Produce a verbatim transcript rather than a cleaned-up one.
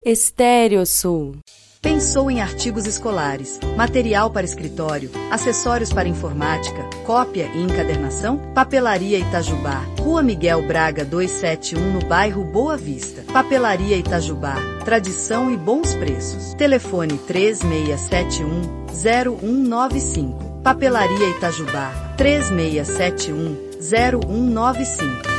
Estéreosul. Pensou em artigos escolares, material para escritório, acessórios para informática, cópia e encadernação? Papelaria Itajubá, Rua Miguel Braga duzentos e setenta e um, no bairro Boa Vista. Papelaria Itajubá, tradição e bons preços. Telefone três seis sete um, zero um nove cinco. Papelaria Itajubá, três seis sete um, zero um nove cinco.